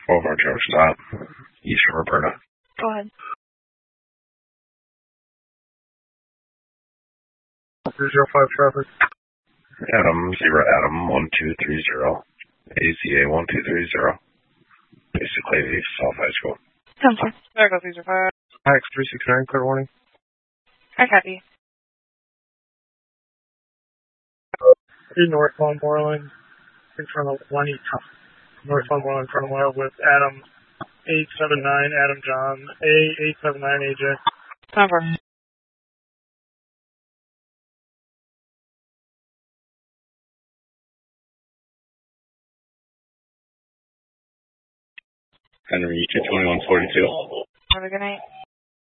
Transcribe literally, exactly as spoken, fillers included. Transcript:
four four Charlie stop. Eastern Roberta. Go ahead. three zero five traffic. Adam, zero Adam, one two three zero. A Z A one two three zero. Basically, South High School. Come on. There goes Caesar five. X three six nine, clear warning. I copy. Two northbound Moreland, in front of one eight. Northbound Moreland in front of Wild with Adam eight seven nine, Adam John, A eight seven nine A J. Cover. Henry, twenty-one forty-two. Have a good night.